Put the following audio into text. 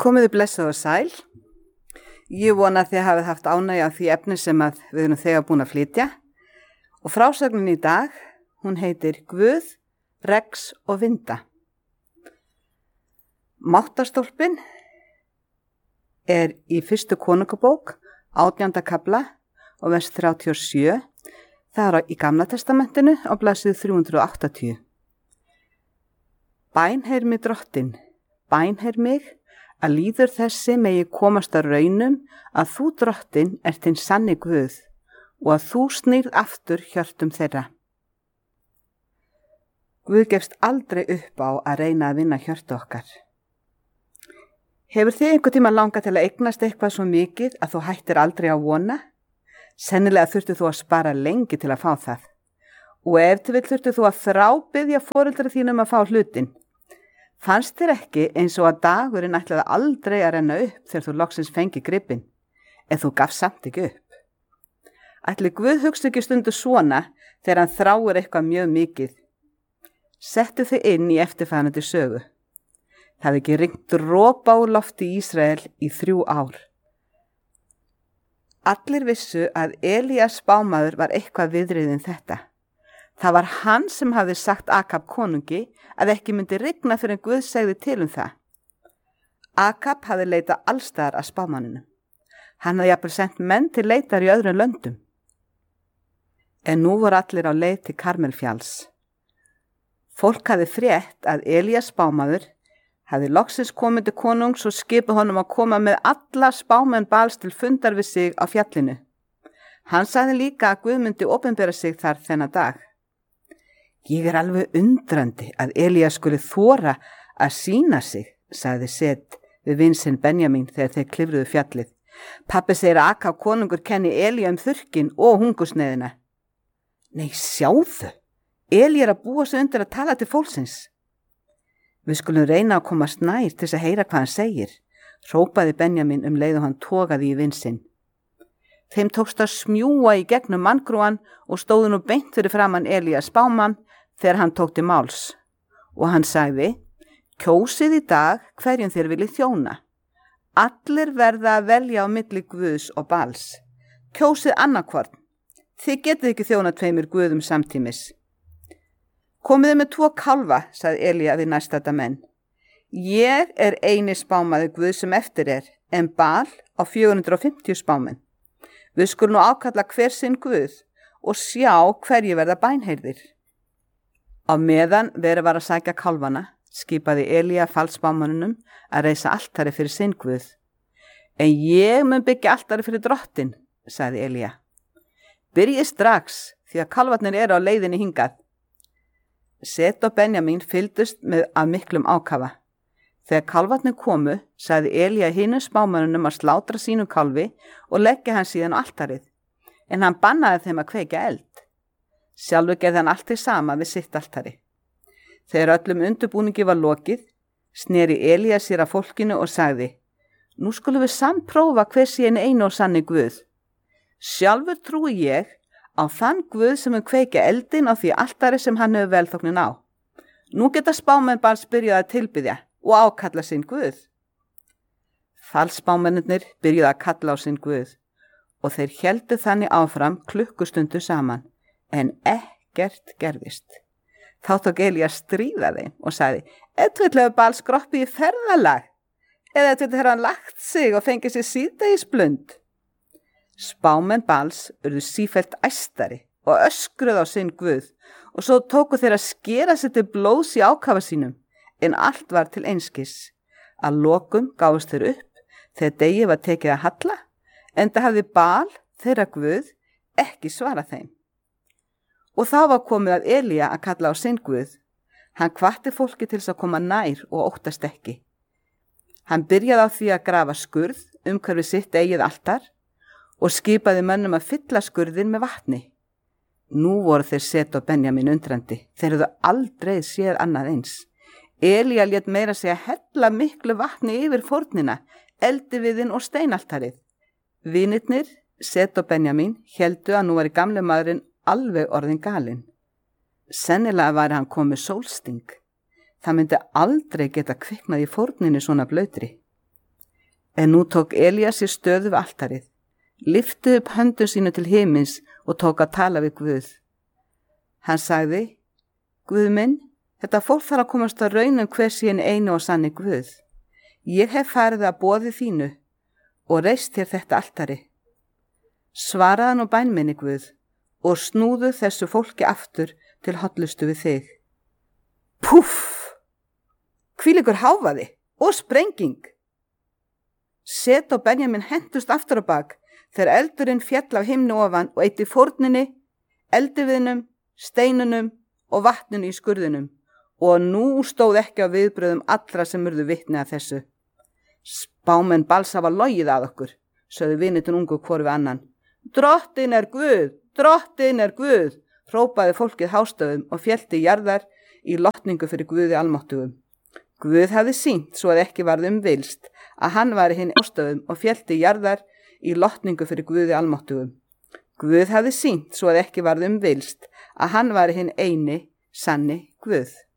Komiði blessuð og sæl. Ég vona að þið hafið haft ánægju af því efni sem að við erum þegar búin að flytja. Og frásögnin í dag, hún heitir Guð, Rex og Vinda. Máttarstólpinn er í fyrstu konungabók, 18. kafla og vers 37. Það er í Gamla testamentinu á blaðsíðu 380. Bænheyr mig drottin, bænheyr mig, að líður þessi megi komast að raunum að þú drottin ert hinn sanni Guð og að þú snýrð aftur hjörtum þeirra. Guð gefst aldrei upp á að reyna að vinna hjörtu okkar. Hefur þið einhvern tíma langað til að eignast eitthvað svo mikið að þú hættir aldrei að vona? Sennilega þurftu þú að spara lengi til að fá það. Og ef til vill þurftu þú að þrábiðja foreldra þínum að fá hlutin. Fannst þér ekki eins og að dagurinn ætlaði aldrei að renna upp þegar þú loksins fengi gripinn, en þú gafst samt ekki upp? Ætli Guð hugsa ekki stundu svona þegar hann þráir eitthvað mjög mikið? Settu þið inn í eftirfarandi sögu. Það hafði ekki rignt dropa úr lofti í Ísrael í 3 ár. Allir vissu að Elías spámaður var eitthvað viðriðin þetta. Það var hann sem hafði sagt Akab konungi að ekki myndi rigna fyrir en Guð segði til það. Akab hafði leitað allstaðar að spámanninum. Hann hafði jafnvel sendt menn til leitar í öðrum löndum. En nú voru allir á leið til Karmelfjalls. Fólk hafði frétt að Elías spámaður hafði loksins komið til konungs og skipað honum að koma með alla spámenn Bals til fundar við sig á fjallinu. Hann sagði líka að Guð myndi opinbera sig þar þennan dag. Ég er alveg undrandi að Elías skuli þora að sýna sig, sagði Set við vin sinn Benjamin þegar þeir klifruðu fjallið. Pabbi segir að Akab konungur kenni Elía þurrkin og hungursneiðina. Nei, sjáðu, Elí að búa sig undir að tala til fólksins. Við skulum reyna að komast nær til þess að heyra hvað hann segir, hrópaði Benjamin leið og hann togaði í vin sinn. Þeim tókst að smjúa í gegnum manngrúan og stóðu nú beint fyrir framan Elías spámann þegar hann tók til máls. Og hann sagði, kjósið í dag hverjum þér viljið þjóna. Allir verða að velja á milli Guðs og Bals. Kjósið annarkvorn. Þið getið ekki þjóna 2 guðum samtímis. Komiði með 2 kálfa, sagði Elía við næstadda menn. Ég er eini spámaður Guð sem eftir en Bal á 450 spámenn. Við skulum nú ákalla hver sinn Guð og sjá hverju verða bænheyrðir. Á meðan verið var að sækja kálfana, skipaði Elía falsspámanninum að reisa altari fyrir sinn Guð. En ég mun byggja altari fyrir drottin, sagði Elía. Byrjið strax, því að kálfarnir eru á leiðinni hingað. Set og Benjamin fylgdust með af miklum ákafa. Þegar kálfarnir komu, sagði Elía hinum spámannunum að slátra sínum kálfi og leggja hann síðan á altarið, en hann bannaði þeim að kveikja eld. Sjálfur gerði hann allt í sama við sitt altari. Þegar öllum undirbúningi var lokið, sneri Elía sér að fólkinu og sagði, nú skulum við sannprófa hver sé einu og sanni Guð. Sjálfur trúi ég á þann Guð sem kveikja eldin á því altari sem hann hefur velþóknin á. Nú geta spámenn Bals byrjað að tilbiðja og ákalla sinn Guð. Falsspámennirnir byrjuðu að kalla á sinn Guð og þeir héldu þannig áfram klukkustundu saman, en ekkert gerðist. Þá tók Elía að stríða þeim og sagði, ef þú hefur Bals skroppið í ferðalag, eða ef þú hefur hann lagt sig og fengið sér síðdegisblund. Spámenn Bals urðu sífellt æstari og öskruðu á sinn Guð og svo tóku þeir að skera sig til blóðs í ákafa sínum, en allt var til einskis. Að lokum gáfust þeir upp þegar degi var tekið að halla, enda hafði Bal, þeirra Guð, ekki svarað þeim. Og þá var komið að Elía að kalla á sinn Guð. Hann hvatti fólki til þess að koma nær og óttast ekki. Hann byrjaði á því að grafa skurð umhverfis sitt eigið altar og skipaði mönnum að fylla skurðin með vatni. Nú voru þeir Set og Benjamin undrandi. Þeir hefðu aldrei séð annað eins. Elía lét meira segja hella miklu vatni yfir fórnina, eldiviðinn og steinaltarið. Vinirnir, Set og Benjamin, héldu að nú var gamli maðurinn alveg orðin galinn. Sennilega var hann komið sólsting. Það myndi aldrei geta kviknað í fórninni svona blöytri. En nú tók Elías sér stöðu við altarið, lyfti upp höndum sínu til himins og tók að tala við Guð. Hann sagði, Guð minn, þetta fólk þarf að komast að raun hver sé hinn eini og sanni Guð. Ég hef farið að boði þínu og reist þér þetta altari. Svaraði nú bæn minni Guð og snúðu þessu fólki aftur til hollustu við þig. Púff! Hvílíkur hávaði og sprenging! Set og Benjamin hentust aftur á bak þegar eldurinn féll af himni ofan og eitti fórninni, eldiviðnum, steinunum og vatninu í skurðunum og nú stóð ekki á viðbröðum allra sem urðu vitni að þessu. Spámenn Bals hafa logið að okkur, sögðu vinitun ungu hvor við annan. Drottin er Guð, drottin er Guð, hrópaði fólkið hástöfum og félti jarðar í lotningu fyrir Guði almáttugum. Guð hafði sýnt svo að ekki varð vilst að hann væri hinn hástöfum og félti jarðar í lotningu fyrir Guði almáttugum. Guð hafði sýnt svo að ekki varð vilst að hann væri hinn eini sanni Guð.